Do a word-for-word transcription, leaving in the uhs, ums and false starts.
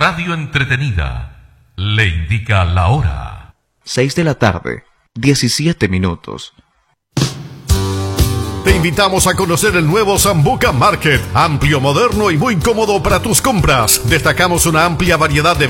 radio entretenida le indica la hora. Seis de la tarde, diecisiete minutos. Te invitamos a conocer el nuevo Sambuca Market, amplio, moderno y muy cómodo para tus compras. Destacamos una amplia variedad de